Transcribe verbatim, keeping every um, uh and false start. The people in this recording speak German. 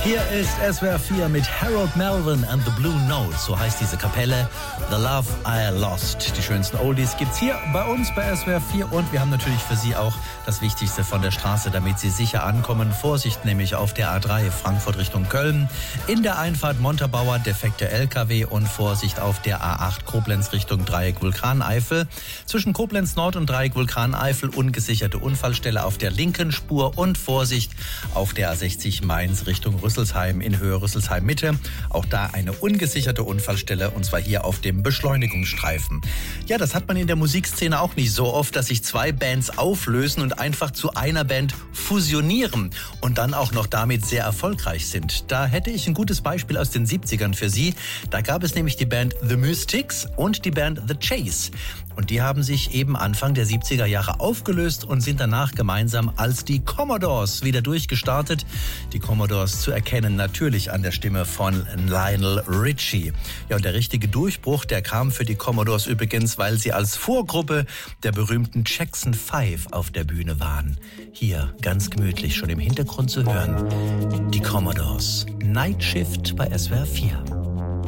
Hier ist S W R vier mit Harold Melvin and the Blue Notes. So heißt diese Kapelle. The Love I Lost. Die schönsten Oldies gibt's hier bei uns bei S W R vier. Und wir haben natürlich für Sie auch das Wichtigste von der Straße, damit Sie sicher ankommen. Vorsicht nämlich auf der A drei Frankfurt Richtung Köln. In der Einfahrt Montabaur defekte L K W und Vorsicht auf der A acht Koblenz Richtung Dreieck Vulkaneifel. Zwischen Koblenz Nord und Dreieck Vulkaneifel ungesicherte Unfallstelle auf der linken Spur und Vorsicht auf der A sechzig Mainz Richtung Rüsselsheim in Höhe Rüsselsheim Mitte. Auch da eine ungesicherte Unfallstelle und zwar hier auf dem Beschleunigungsstreifen. Ja, das hat man in der Musikszene auch nicht so oft, dass sich zwei Bands auflösen und einfach zu einer Band fusionieren und dann auch noch damit sehr erfolgreich sind. Da hätte ich ein gutes Beispiel aus den siebzigern für Sie. Da gab es nämlich die Band The Mystics und die Band The Chase. Und die haben sich eben Anfang der siebziger Jahre aufgelöst und sind danach gemeinsam als die Commodores wieder durchgestartet. Die Commodores zu erkennen natürlich an der Stimme von Lionel Richie. Ja, und der richtige Durchbruch, der kam für die Commodores übrigens, weil sie als Vorgruppe der berühmten Jackson Five auf der Bühne waren. Hier ganz gemütlich schon im Hintergrund zu hören. Die Commodores. Night Shift bei S W R vier.